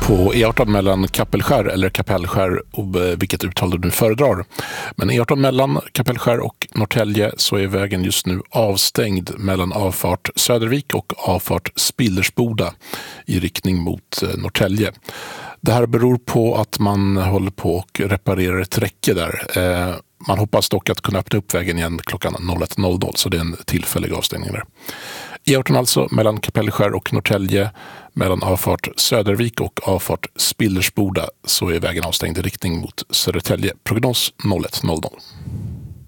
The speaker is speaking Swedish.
på E18 mellan Kapellskär eller Kapellskär, vilket uttal du nu föredrar. Men E18 mellan Kapellskär och Norrtälje så är vägen just nu avstängd mellan avfart Södervik och avfart Spillersboda i riktning mot Norrtälje. Det här beror på att man håller på och reparerar ett räcke där. Man hoppas dock att kunna öppna upp vägen igen klockan 01.00, så det är en tillfällig avstängning där. E18 alltså mellan Kapellskär och Norrtälje, mellan avfart Södervik och avfart Spillersboda så är vägen avstängd i riktning mot Södertälje. Prognos 01.00.